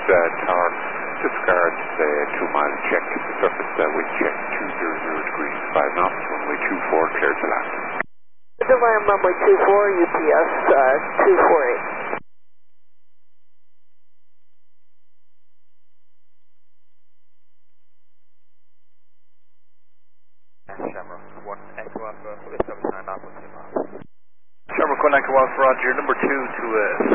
Tower. Discard 2-mile check. Surface wind check 200 degrees, 5 knots, runway 24, clear to land. Alarm runway 24, UPS 248. Shamrock 1 Echo Alpha, lift up sign off with 2 miles. Shamrock 1 Echo Alpha, Roger, number 2 to